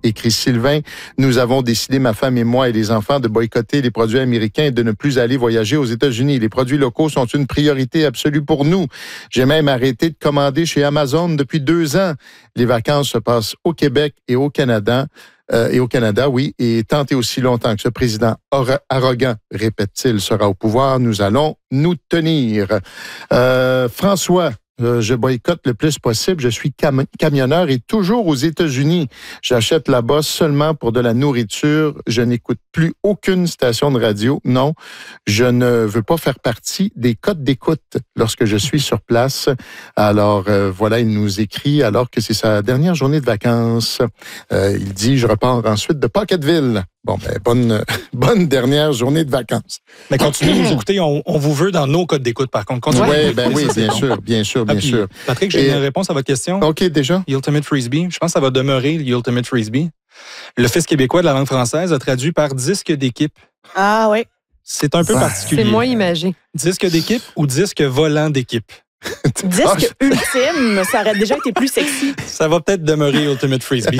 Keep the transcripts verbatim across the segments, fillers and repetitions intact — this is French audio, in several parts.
écrit Sylvain. Nous avons décidé, ma femme et moi et les enfants, de boycotter les produits américains et de ne plus aller voyager aux États-Unis. Les produits locaux sont une priorité absolue pour nous. J'ai même arrêté de commander chez Amazon depuis deux ans. Les vacances se passent au Québec et au Canada. Euh, et au Canada, oui, et tant et aussi longtemps que ce président arrogant, répète-t-il, sera au pouvoir, nous allons nous tenir. Euh, François, euh, je boycotte le plus possible. Je suis cam- camionneur et toujours aux États-Unis. J'achète là-bas seulement pour de la nourriture. Je n'écoute plus aucune station de radio. Non, je ne veux pas faire partie des codes d'écoute lorsque je suis sur place. Alors, euh, voilà, il nous écrit alors que c'est sa dernière journée de vacances. Euh, il dit, je repars ensuite de Pocketville. Bon, ben, bonne, bonne dernière journée de vacances. Mais continuez de nous écouter. On, on vous veut dans nos codes d'écoute, par contre. Continuez oui, ben oui, bien bon. sûr, bien sûr, bien ah, sûr. Patrick, j'ai Et... une réponse à votre question. OK, déjà. Ultimate Frisbee. Je pense que ça va demeurer Ultimate Frisbee. L'Office québécois de la langue française a traduit par disque d'équipe. Ah oui. C'est un peu ouais. particulier. C'est moins imagé. Disque d'équipe ou disque volant d'équipe? Disque ultime, ça aurait déjà été plus sexy. Ça va peut-être demeurer Ultimate Frisbee.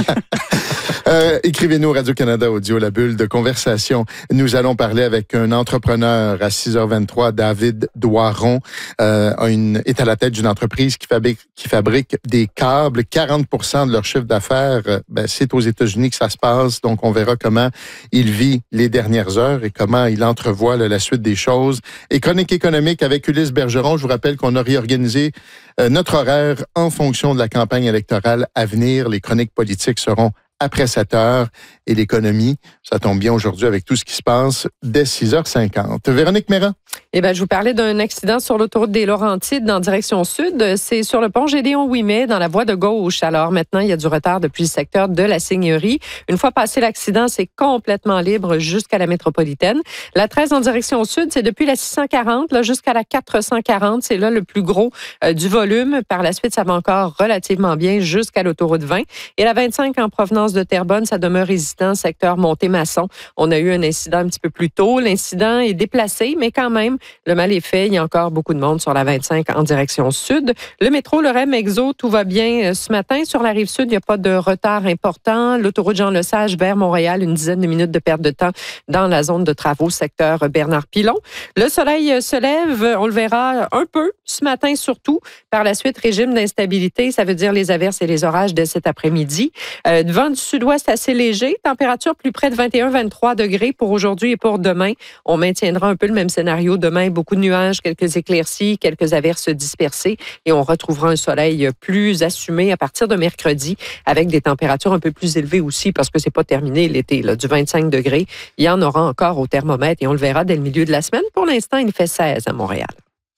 Euh, écrivez-nous Radio-Canada Audio, la bulle de conversation. Nous allons parler avec un entrepreneur à six heures vingt-trois, David Doiron, euh, une, est à la tête d'une entreprise qui fabrique, qui fabrique des câbles. quarante pour cent de leur chiffre d'affaires, ben, c'est aux États-Unis que ça se passe. Donc, on verra comment il vit les dernières heures et comment il entrevoit là, la suite des choses. Et chronique économique avec Ulysse Bergeron. Je vous rappelle qu'on a réorganisé euh, notre horaire en fonction de la campagne électorale à venir. Les chroniques politiques seront après sept heures et l'économie, ça tombe bien aujourd'hui avec tout ce qui se passe dès six heures cinquante. Véronique Méran? Eh bien, je vous parlais d'un accident sur l'autoroute des Laurentides en direction sud. C'est sur le pont Gédéon-Ouimet, dans la voie de gauche. Alors maintenant, il y a du retard depuis le secteur de la Seigneurie. Une fois passé l'accident, c'est complètement libre jusqu'à la métropolitaine. La treize en direction sud, c'est depuis la six cent quarante là, jusqu'à la quatre cent quarante. C'est là le plus gros euh, du volume. Par la suite, ça va encore relativement bien jusqu'à l'autoroute vingt. Et la vingt-cinq en provenance de Terrebonne, ça demeure résistant, secteur Monté-Maçon. On a eu un incident un petit peu plus tôt. L'incident est déplacé, mais quand même, le mal est fait. Il y a encore beaucoup de monde sur la vingt-cinq en direction sud. Le métro, le R E M Exo, tout va bien ce matin. Sur la rive sud, il n'y a pas de retard important. L'autoroute Jean-Lesage vers Montréal, une dizaine de minutes de perte de temps dans la zone de travaux, secteur Bernard-Pilon. Le soleil se lève, on le verra un peu ce matin surtout. Par la suite, régime d'instabilité, ça veut dire les averses et les orages dès cet après-midi. Euh, vent du sud-ouest assez léger, température plus près de vingt et un à vingt-trois degrés pour aujourd'hui et pour demain. On maintiendra un peu le même scénario demain. Beaucoup de nuages, quelques éclaircies, quelques averses dispersées et on retrouvera un soleil plus assumé à partir de mercredi avec des températures un peu plus élevées aussi parce que c'est pas terminé l'été, là, du vingt-cinq degrés. Il y en aura encore au thermomètre et on le verra dès le milieu de la semaine. Pour l'instant, il fait seize à Montréal.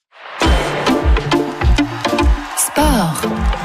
Sport.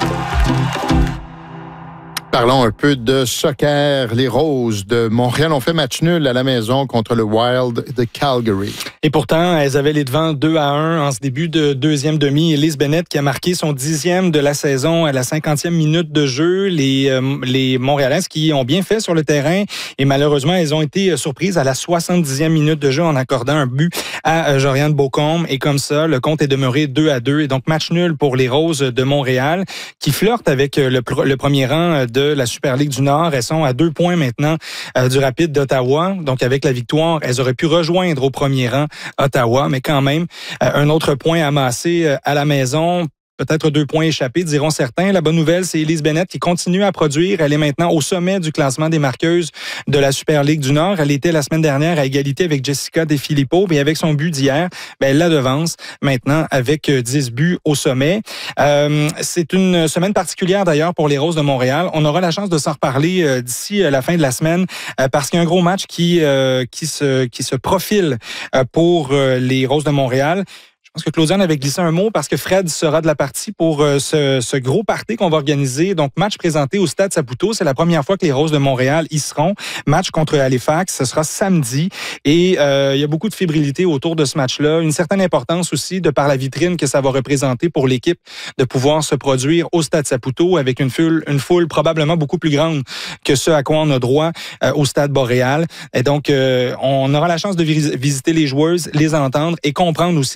Parlons un peu de soccer. Les Roses de Montréal ont fait match nul à la maison contre le Wild de Calgary. Et pourtant, elles avaient les devants deux à un en ce début de deuxième demi. Elise Bennett qui a marqué son dixième de la saison à la cinquantième minute de jeu. Les, euh, les Montréalaises qui ont bien fait sur le terrain et malheureusement, elles ont été surprises à la soixante-dixième minute de jeu en accordant un but à Joriane Beaucombe. Et comme ça, le compte est demeuré deux à deux. Et donc, match nul pour les Roses de Montréal qui flirtent avec le, le premier rang de la Super Ligue du Nord. Elles sont à deux points maintenant euh, du Rapide d'Ottawa. Donc, avec la victoire, elles auraient pu rejoindre au premier rang Ottawa, mais quand même, euh, un autre point amassé euh, à la maison. Peut-être deux points échappés, diront certains. La bonne nouvelle, c'est Elise Bennett qui continue à produire. Elle est maintenant au sommet du classement des marqueuses de la Super Ligue du Nord. Elle était la semaine dernière à égalité avec Jessica De Filippo. Et avec son but d'hier, ben, elle la devance maintenant avec dix buts au sommet. Euh, c'est une semaine particulière d'ailleurs pour les Roses de Montréal. On aura la chance de s'en reparler euh, d'ici euh, la fin de la semaine euh, parce qu'il y a un gros match qui, euh, qui, se, qui se profile euh, pour euh, les Roses de Montréal. Je pense que Claudiane avait glissé un mot parce que Fred sera de la partie pour euh, ce, ce gros party qu'on va organiser. Donc, match présenté au Stade Saputo. C'est la première fois que les Roses de Montréal y seront. Match contre Halifax. Ce sera samedi. Et euh, il y a beaucoup de fébrilité autour de ce match-là. Une certaine importance aussi de par la vitrine que ça va représenter pour l'équipe de pouvoir se produire au Stade Saputo avec une foule, une foule probablement beaucoup plus grande que ce à quoi on a droit euh, au Stade Boréal. Et donc, euh, on aura la chance de visiter les joueuses, les entendre et comprendre aussi l'importance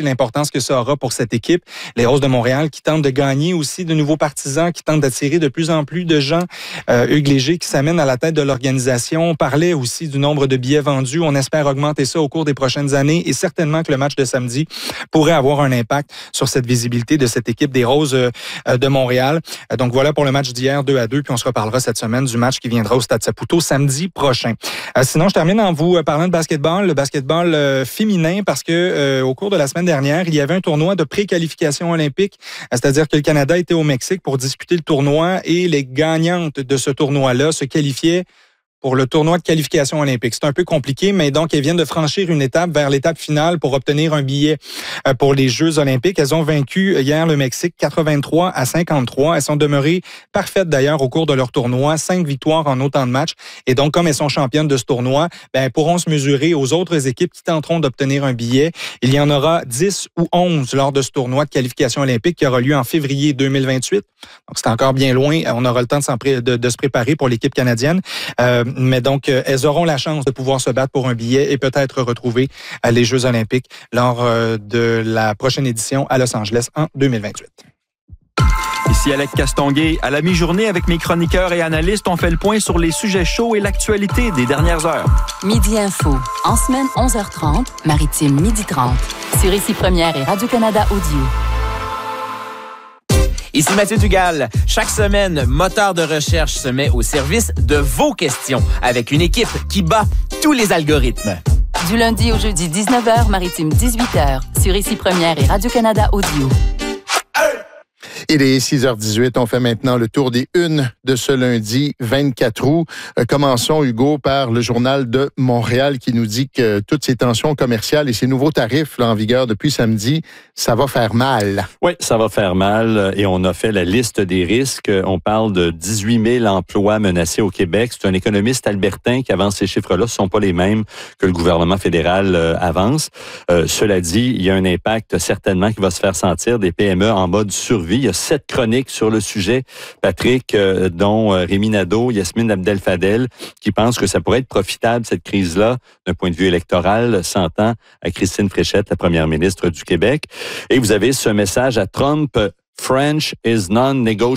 conséquences que ça aura pour cette équipe. Les Roses de Montréal qui tentent de gagner aussi de nouveaux partisans, qui tentent d'attirer de plus en plus de gens. Euh, Hugues Léger qui s'amène à la tête de l'organisation. On parlait aussi du nombre de billets vendus. On espère augmenter ça au cours des prochaines années et certainement que le match de samedi pourrait avoir un impact sur cette visibilité de cette équipe des Roses euh, de Montréal. Euh, donc voilà pour le match d'hier, deux à deux, puis on se reparlera cette semaine du match qui viendra au Stade Saputo samedi prochain. Euh, sinon, je termine en vous parlant de basketball, le basketball euh, féminin, parce que euh, au cours de la semaine dernière, il y avait un tournoi de pré-qualification olympique, euh, c'est-à-dire que le Canada était au Mexique pour disputer le tournoi et les gagnantes de ce tournoi-là se qualifiaient pour le tournoi de qualification olympique. C'est un peu compliqué, mais donc elles viennent de franchir une étape vers l'étape finale pour obtenir un billet pour les Jeux olympiques. Elles ont vaincu hier le Mexique quatre-vingt-trois à cinquante-trois. Elles sont demeurées parfaites d'ailleurs au cours de leur tournoi, cinq victoires en autant de matchs. Et donc, comme elles sont championnes de ce tournoi, ben, elles pourront se mesurer aux autres équipes qui tenteront d'obtenir un billet. Il y en aura dix ou onze lors de ce tournoi de qualification olympique qui aura lieu en février deux mille vingt-huit. Donc, c'est encore bien loin. On aura le temps de, s'en pré- de, de se préparer pour l'équipe canadienne. Euh, Mais donc, euh, elles auront la chance de pouvoir se battre pour un billet et peut-être retrouver euh, les Jeux olympiques lors euh, de la prochaine édition à Los Angeles en deux mille vingt-huit. Ici Alec Castonguay. À la mi-journée, avec mes chroniqueurs et analystes, on fait le point sur les sujets chauds et l'actualité des dernières heures. Midi Info. En semaine, onze heures trente, Maritime, midi trente. Sur Ici Première et Radio-Canada Audio. Ici Mathieu Dugal. Chaque semaine, Moteur de recherche se met au service de vos questions avec une équipe qui bat tous les algorithmes. Du lundi au jeudi, dix-neuf heures, Maritime, dix-huit heures. Sur Ici Première et Radio-Canada Audio. Il est six heures dix-huit. On fait maintenant le tour des unes de ce lundi vingt-quatre août. Euh, commençons, Hugo, par le Journal de Montréal qui nous dit que toutes ces tensions commerciales et ces nouveaux tarifs là, en vigueur depuis samedi, ça va faire mal. Oui, ça va faire mal et on a fait la liste des risques. On parle de dix-huit mille emplois menacés au Québec. C'est un économiste albertain qui avance ces chiffres-là. Ce ne sont pas les mêmes que le gouvernement fédéral euh, avance. Euh, cela dit, il y a un impact certainement qui va se faire sentir des P M E en mode survie. Il y a sept chroniques sur le sujet, Patrick, euh, dont euh, Rémi Nadeau, Yasmine Abdel-Fadel, qui pensent que ça pourrait être profitable, cette crise-là, d'un point de vue électoral, s'entend à Christine Fréchette, la première ministre du Québec. Et vous avez ce message à Trump, « French is non-negotiable ».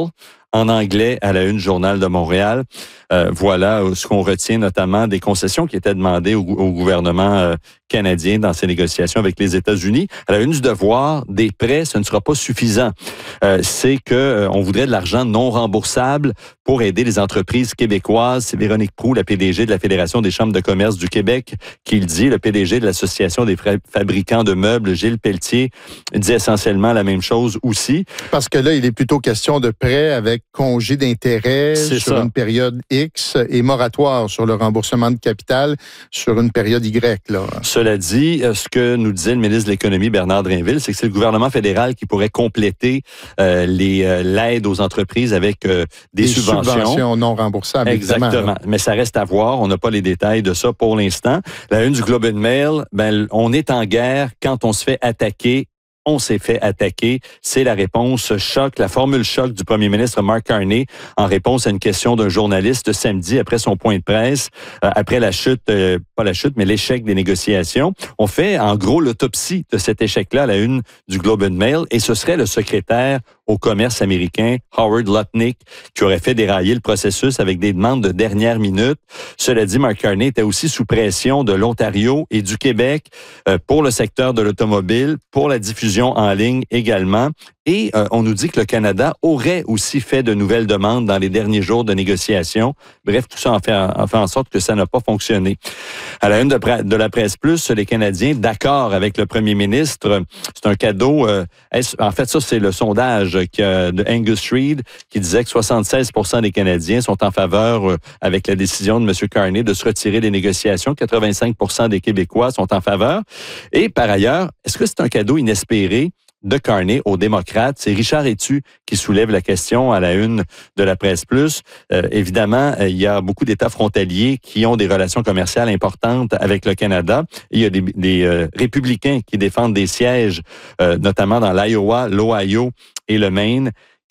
En anglais, à la une Journal de Montréal. Euh, voilà ce qu'on retient notamment des concessions qui étaient demandées au, au gouvernement euh, canadien dans ses négociations avec les États-Unis. À la une du Devoir, des prêts, ce ne sera pas suffisant. Euh, c'est que euh, on voudrait de l'argent non remboursable pour aider les entreprises québécoises. C'est Véronique Proulx, la P D G de la Fédération des chambres de commerce du Québec, qui le dit. Le P D G de l'Association des fabricants de meubles, Gilles Pelletier, dit essentiellement la même chose aussi. Parce que là, il est plutôt question de prêts avec congé d'intérêt C'est sur ça. une période X et moratoire sur le remboursement de capital sur une période Y. Là. Cela dit, ce que nous disait le ministre de l'Économie, Bernard Drinville, c'est que c'est le gouvernement fédéral qui pourrait compléter euh, les, euh, l'aide aux entreprises avec euh, des, des subventions. subventions non remboursables. Exactement. Mais ça reste à voir. On n'a pas les détails de ça pour l'instant. La une du Globe and Mail, ben, on est en guerre quand on se fait attaquer. On s'est fait attaquer. C'est la réponse choc, la formule choc du premier ministre Mark Carney en réponse à une question d'un journaliste samedi après son point de presse, euh, après la chute, euh, pas la chute, mais l'échec des négociations. On fait en gros l'autopsie de cet échec-là à la une du Globe and Mail et ce serait le secrétaire au commerce américain, Howard Lutnick, qui aurait fait dérailler le processus avec des demandes de dernière minute. Cela dit, Mark Carney était aussi sous pression de l'Ontario et du Québec euh, pour le secteur de l'automobile, pour la diffusion en ligne également. Et euh, on nous dit que le Canada aurait aussi fait de nouvelles demandes dans les derniers jours de négociation. Bref, tout ça en fait, en fait en sorte que ça n'a pas fonctionné. À la une de, de la Presse Plus, les Canadiens d'accord avec le premier ministre. C'est un cadeau. Euh, en fait, ça, c'est le sondage qui, euh, de Angus Reid qui disait que soixante-seize pour cent des Canadiens sont en faveur, euh, avec la décision de M. Carney, de se retirer des négociations. quatre-vingt-cinq pour cent des Québécois sont en faveur. Et par ailleurs, est-ce que c'est un cadeau inespéré de Carney aux démocrates? C'est Richard Etu qui soulève la question à la une de la Presse Plus. Euh, évidemment, il y a beaucoup d'États frontaliers qui ont des relations commerciales importantes avec le Canada. Il y a des, des euh, républicains qui défendent des sièges, euh, notamment dans l'Iowa, l'Ohio et le Maine,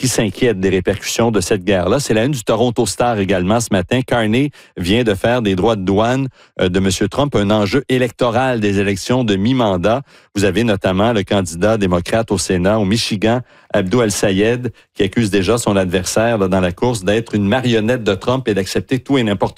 qui s'inquiètent des répercussions de cette guerre-là. C'est la une du Toronto Star également ce matin. Carney vient de faire des droits de douane euh, de M. Trump un enjeu électoral des élections de mi-mandat. Vous avez notamment le candidat démocrate au Sénat, au Michigan, Abdou El-Sayed, qui accuse déjà son adversaire là, dans la course d'être une marionnette de Trump et d'accepter tout et n'importe